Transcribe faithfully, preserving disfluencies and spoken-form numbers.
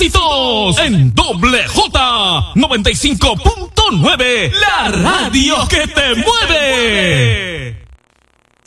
éxitos en Doble J noventa y cinco punto nueve, la radio que te mueve.